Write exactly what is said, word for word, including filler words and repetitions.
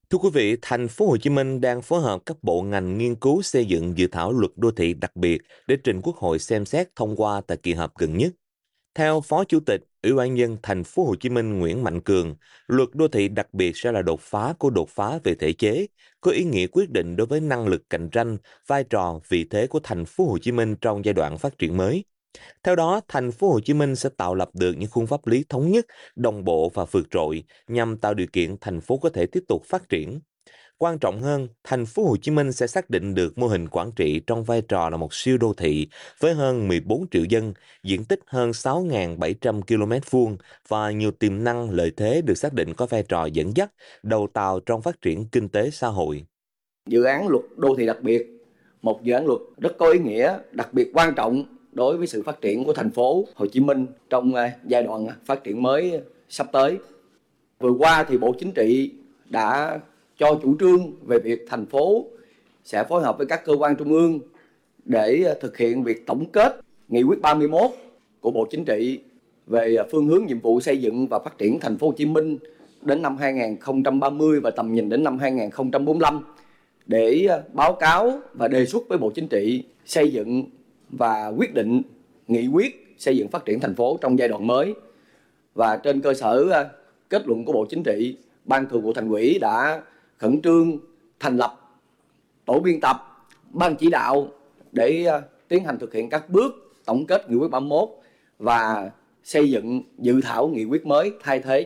Thưa quý vị, thành phố Hồ Chí Minh đang phối hợp các bộ ngành nghiên cứu xây dựng dự thảo luật đô thị đặc biệt để trình Quốc hội xem xét thông qua tại kỳ họp gần nhất. Theo Phó Chủ tịch Ủy ban nhân thành phố Hồ Chí Minh Nguyễn Mạnh Cường, luật đô thị đặc biệt sẽ là đột phá của đột phá về thể chế, có ý nghĩa quyết định đối với năng lực cạnh tranh, vai trò, vị thế của thành phố Hồ Chí Minh trong giai đoạn phát triển mới. Theo đó, thành phố Hồ Chí Minh sẽ tạo lập được những khung pháp lý thống nhất, đồng bộ và vượt trội nhằm tạo điều kiện thành phố có thể tiếp tục phát triển. Quan trọng hơn, thành phố Hồ Chí Minh sẽ xác định được mô hình quản trị trong vai trò là một siêu đô thị với hơn mười bốn triệu dân, diện tích hơn sáu nghìn bảy trăm ki lô mét vuông và nhiều tiềm năng lợi thế được xác định có vai trò dẫn dắt, đầu tàu trong phát triển kinh tế xã hội. Dự án luật đô thị đặc biệt, một dự án luật rất có ý nghĩa, đặc biệt quan trọng đối với sự phát triển của thành phố Hồ Chí Minh trong giai đoạn phát triển mới sắp tới. Vừa qua thì Bộ Chính trị đã cho chủ trương về việc thành phố sẽ phối hợp với các cơ quan trung ương để thực hiện việc tổng kết nghị quyết ba mươi mốt của Bộ Chính trị về phương hướng nhiệm vụ xây dựng và phát triển thành phố Hồ Chí Minh đến năm hai nghìn không trăm ba mươi và tầm nhìn đến năm hai nghìn không trăm bốn mươi lăm để báo cáo và đề xuất với Bộ Chính trị xây dựng và quyết định nghị quyết xây dựng phát triển thành phố trong giai đoạn mới. Và trên cơ sở kết luận của Bộ Chính trị, Ban Thường vụ Thành ủy đã khẩn trương thành lập tổ biên tập, ban chỉ đạo để tiến hành thực hiện các bước tổng kết nghị quyết ba mươi mốt và xây dựng dự thảo nghị quyết mới thay thế